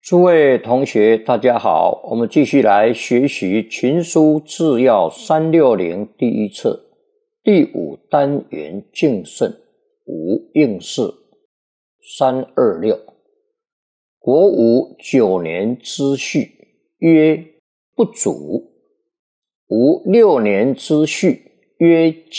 诸位同学，大家好，我们继续来学习群书治要360第一册第5单元敬慎5应试326。国无9年之序，曰不足；无6年之序，曰